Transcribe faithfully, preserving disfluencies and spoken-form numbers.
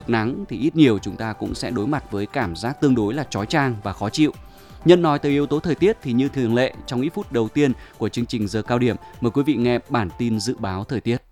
nắng thì ít nhiều chúng ta cũng sẽ đối mặt với cảm giác tương đối là chói chang và khó chịu. Nhân nói tới yếu tố thời tiết thì như thường lệ, trong ít phút đầu tiên của chương trình Giờ Cao Điểm, mời quý vị nghe bản tin dự báo thời tiết.